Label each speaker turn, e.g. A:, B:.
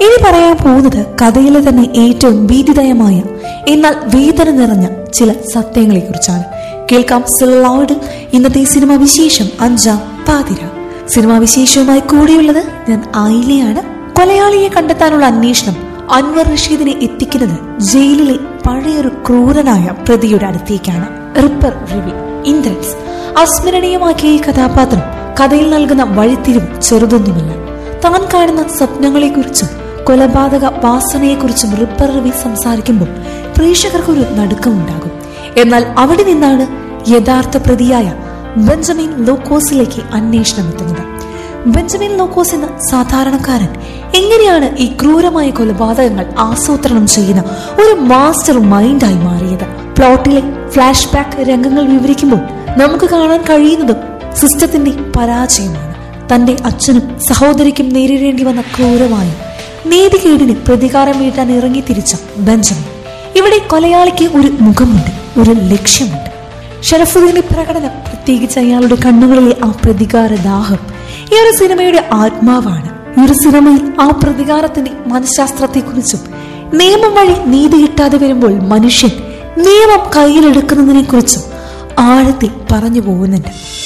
A: ഇനി പറയാൻ പോകുന്നത് കഥയിലെ തന്നെ ഏറ്റവും ഭീതിദയമായ എന്നാൽ വേദന നിറഞ്ഞ ചില സത്യങ്ങളെ കുറിച്ചാണ്. കേൾക്കാം സിലോയിഡ് ഇന്നത്തെ സിനിമാ വിശേഷം 5-ാം പാതിര. സിനിമാ വിശേഷവുമായി കൂടെയുള്ളത് ഞാൻ ആയിലയാണ്. കൊലയാളിയെ കണ്ടെത്താനുള്ള അന്വേഷണം അൻവർ റഷീദിനെ എത്തിക്കുന്നത് ജയിലിലെ പഴയൊരു ക്രൂരനായ പ്രതിയുടെ അടുത്തേക്കാണ്. റിപ്പർ രവി ഇന്ദ്രൻസ് അസ്മരണീയമാക്കിയ ഈ കഥാപാത്രം കഥയിൽ നൽകുന്ന വഴിത്തിരിവ് ചെറുതൊന്നുമില്ല. താൻ കാണുന്ന സ്വപ്നങ്ങളെക്കുറിച്ചും കൊലപാതക വാസനയെക്കുറിച്ചും റിപ്പർ രവി സംസാരിക്കുമ്പോൾ പ്രേക്ഷകർക്കൊരു നടുക്കമുണ്ടാകും. എന്നാൽ അവിടെ നിന്നാണ് യഥാർത്ഥ പ്രതിയായ ബെഞ്ചമിൻ ലൂക്കോസിലേക്ക് അന്വേഷണം എത്തുന്നത്. ബെഞ്ചമിൻ ലൂക്കോസ് എന്ന സാധാരണക്കാരൻ എങ്ങനെയാണ് ഈ ക്രൂരമായ കൊലപാതകങ്ങൾ ആസൂത്രണം ചെയ്യുന്ന ഒരു മാസ്റ്റർ മൈൻഡായി മാറിയത്? പ്ലോട്ടിലെ ഫ്ലാഷ് ബാക്ക് രംഗങ്ങൾ വിവരിക്കുമ്പോൾ നമുക്ക് കാണാൻ കഴിയുന്നതും സിസ്റ്റത്തിന്റെ പരാജയമാണ്. തന്റെ അച്ഛനും സഹോദരിക്കും നേരിടേണ്ടി വന്ന ക്രൂരമായ നീതികേടിന് പ്രതികാരം വീട്ടാൻ ഇറങ്ങി തിരിച്ച ബെഞ്ചമിൻ. ഇവിടെ കൊലയാളിക്ക് ഒരു മുഖമുണ്ട്, ഒരു ലക്ഷ്യമുണ്ട്. ഷറഫുദ്ദീന്റെ പ്രകടനം, പ്രത്യേകിച്ച് അയാളുടെ കണ്ണുകളിലെ ആ പ്രതികാര ദാഹം, ഈ ഒരു സിനിമയുടെ ആത്മാവാണ്. ഈ ഒരു സിനിമയിൽ ആ പ്രതികാരത്തിന്റെ മനഃശാസ്ത്രത്തെക്കുറിച്ചും നിയമം വഴി നീതി കിട്ടാതെ വരുമ്പോൾ മനുഷ്യൻ നിയമം കയ്യിലെടുക്കുന്നതിനെ കുറിച്ചും ആഴത്തിൽ പറഞ്ഞു പോകുന്നുണ്ട്.